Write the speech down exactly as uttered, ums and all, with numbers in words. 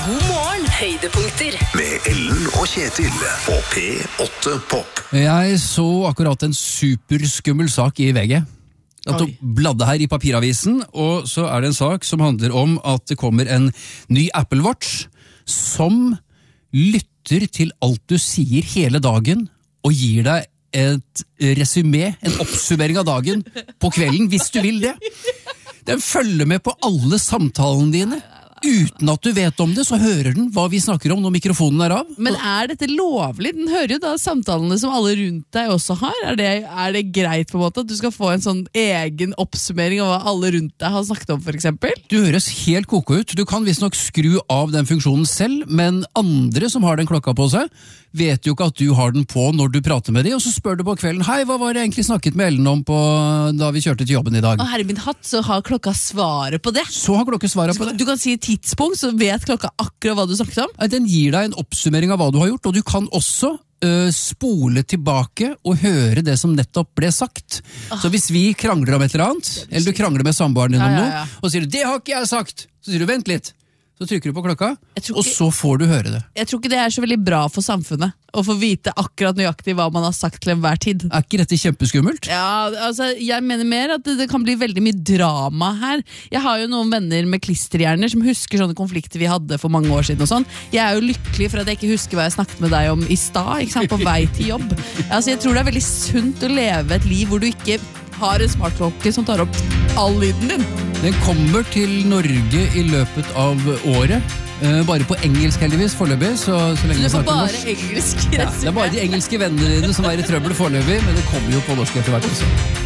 God morgen, høydepunkter. Med Ellen og Kjetil på P åtte Pop. Jeg så akkurat en superskummel sak i V G. Jeg bladde her i papiravisen, og så er det en sak som handler om at det kommer en ny Apple Watch som lytter til alt du sier hele dagen og gir deg et resumé, en oppsummering av dagen på kvelden, hvis du vil det. Den følger med på alle samtalene dine. Uten at du vet om det, så hører den hva vi snakker om når mikrofonen er av. Men er dette lovlig? Den hører jo da samtalene som alle rundt deg også har. Er det, er det greit på en måte at du skal få en sånn egen oppsummering av hva alle rundt deg har snakket om, for eksempel? Du høres helt koko ut. Du kan visst nok skru av den funksjonen selv, men andre som har den klokka på seg, vet jo ikke at du har den på når du prater med dem, og så spør du på kvelden, hei, hva var det egentlig snakket med Ellen om på, da vi kjørte til jobben i dag? Å, herre min hatt, så har klokka svaret på det. Så har klokka svaret på det. Du kan si tidspunkt, så vet klokka akkurat hva du snakket om. Den gir deg en oppsummering av hva du har gjort, og du kan også uh, spole tilbake og høre det som nettopp ble sagt. Ah. Så hvis vi krangler om et eller annet, eller du krangler med samboeren din om ja, ja, noe, ja. og sier du, det har ikke jeg sagt, så sier du, vent litt. Så trykker du på klokka, ikke, og så får du høre det. Jeg tror ikke det er så veldig bra for samfunnet, å få vite akkurat nøyaktig hva man har sagt til enhver tid. Er ikke dette kjempeskummelt? Ja, altså, jeg mener mer at det, det kan bli veldig mye drama her. Jeg har jo noen venner med klisterhjerner som husker sånne konflikter vi hadde for mange år siden og sånn. Jeg er jo lykkelig for at jeg ikke husker hva jeg snakket med deg om i stad, ikke sant, på vei til jobb. Altså, jeg tror det er veldig sunt å leve et liv hvor du ikke har en smartklokke som tar opp all lyden din. Den kommer til Norge i løpet av året. Uh, bare på engelsk heldigvis foreløpig. Så, så lenge det vi var bare norsk. engelsk. Ja, det er bare de engelske vennene dine som er i trøbbel foreløpig, men det kommer jo på norsk etter hvert også.